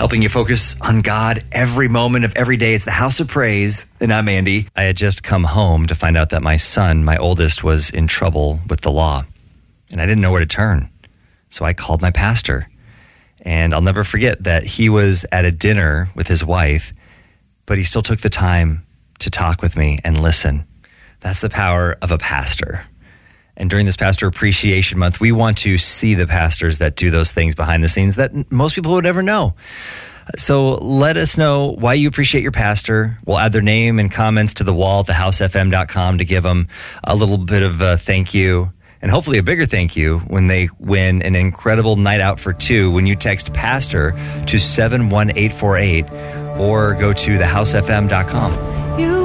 helping you focus on God every moment of every day. It's the House of Praise, and I'm Andy. I had just come home to find out that my son, my oldest, was in trouble with the law, and I didn't know where to turn. So I called my pastor, and I'll never forget that he was at a dinner with his wife, but he still took the time to talk with me and listen. That's the power of a pastor. And during this Pastor Appreciation Month, we want to see the pastors that do those things behind the scenes that most people would never know. So let us know why you appreciate your pastor. We'll add their name and comments to the wall at thehousefm.com to give them a little bit of a thank you, and hopefully a bigger thank you when they win an incredible night out for two when you text PASTOR to 71848 or go to thehousefm.com.